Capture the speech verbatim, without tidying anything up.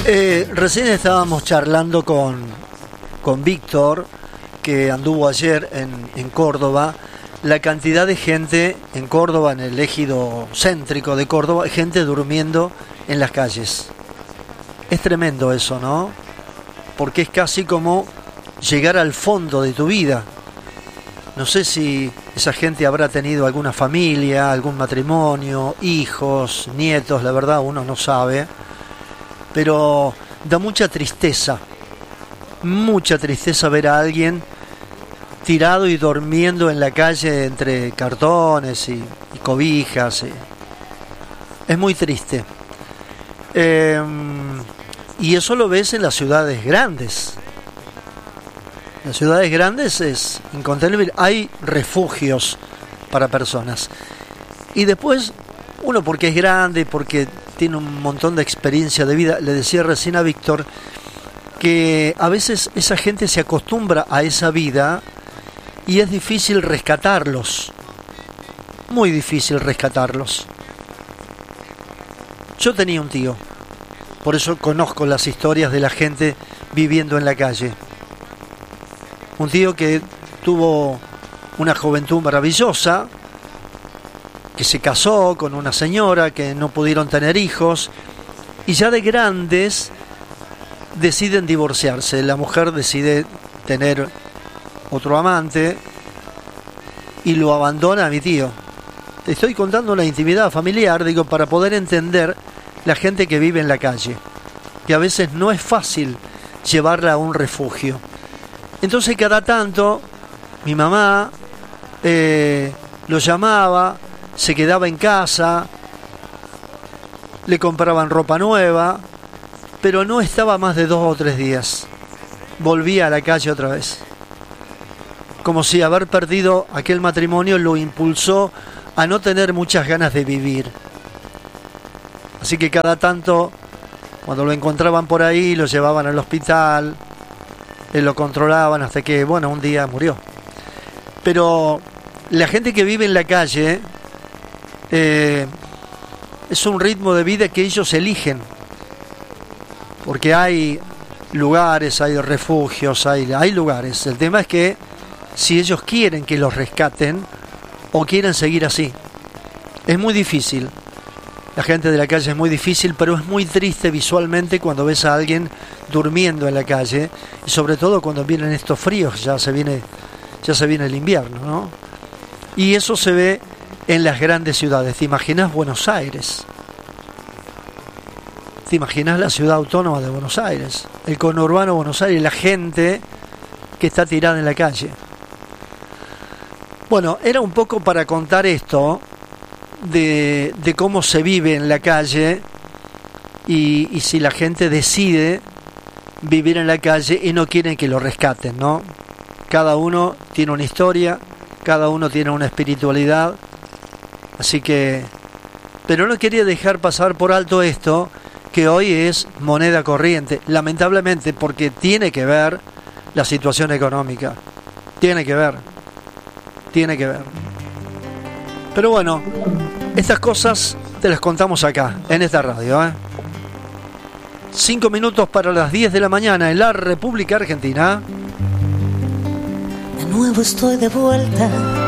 Eh, recién estábamos charlando con, con Víctor, que anduvo ayer en, en Córdoba, la cantidad de gente en Córdoba, en el ejido céntrico de Córdoba, gente durmiendo en las calles. Es tremendo eso, ¿no? Porque es casi como llegar al fondo de tu vida. No sé si esa gente habrá tenido alguna familia, algún matrimonio, hijos, nietos, la verdad uno no sabe. Pero da mucha tristeza, mucha tristeza ver a alguien tirado y durmiendo en la calle entre cartones y, y cobijas. Y... es muy triste. Eh, y eso lo ves en las ciudades grandes. En las ciudades grandes es incontenible. Hay refugios para personas. Y después, uno porque es grande, porque tiene un montón de experiencia de vida. Le decía recién a Víctor que a veces esa gente se acostumbra a esa vida y es difícil rescatarlos. Muy difícil rescatarlos. Yo tenía un tío, por eso conozco las historias de la gente viviendo en la calle. Un tío que tuvo una juventud maravillosa, que se casó con una señora, que no pudieron tener hijos, y ya de grandes deciden divorciarse. La mujer decide tener otro amante y lo abandona a mi tío. Te estoy contando una intimidad familiar, digo, para poder entender la gente que vive en la calle, que a veces no es fácil llevarla a un refugio. Entonces cada tanto mi mamá eh, lo llamaba, se quedaba en casa, le compraban ropa nueva, pero no estaba más de dos o tres días. Volvía a la calle otra vez. Como si haber perdido aquel matrimonio lo impulsó a no tener muchas ganas de vivir. Así que cada tanto, cuando lo encontraban por ahí, lo llevaban al hospital, lo controlaban hasta que, bueno, un día murió. Pero la gente que vive en la calle eh, es un ritmo de vida que ellos eligen, porque hay lugares, hay refugios, hay, hay lugares. El tema es que si ellos quieren que los rescaten o quieren seguir así. Es muy difícil. La gente de la calle es muy difícil, pero es muy triste visualmente cuando ves a alguien durmiendo en la calle, y sobre todo cuando vienen estos fríos, ya se viene, ya se viene el invierno, ¿no? Y eso se ve en las grandes ciudades. ¿Te imaginas Buenos Aires? ¿Te imaginas la ciudad autónoma de Buenos Aires? El conurbano de Buenos Aires, la gente que está tirada en la calle. Bueno, era un poco para contar esto de, de cómo se vive en la calle y, y si la gente decide vivir en la calle y no quieren que lo rescaten, ¿no? Cada uno tiene una historia, cada uno tiene una espiritualidad, así que... Pero no quería dejar pasar por alto esto, que hoy es moneda corriente, lamentablemente, porque tiene que ver la situación económica, tiene que ver, tiene que ver. Pero bueno, estas cosas te las contamos acá, en esta radio, ¿eh? Cinco minutos para las diez de la mañana en la República Argentina. De nuevo estoy de vuelta